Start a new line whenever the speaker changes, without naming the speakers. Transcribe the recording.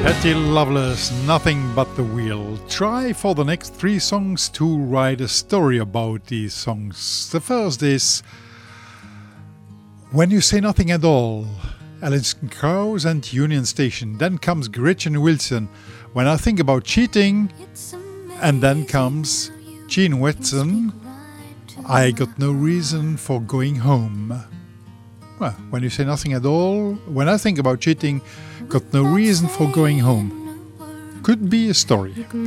Petty Loveless, Nothing But the Wheel. Try for the next 3 songs to write a story about these songs. The first is When You Say Nothing at All, Alison Krauss and Union Station. Then comes Gretchen Wilson, When I Think About Cheating. And then comes Gene Watson, I Got No Reason for Going Home. Well, when you say nothing at all, when I think about cheating, got no reason for going home. Could be a story.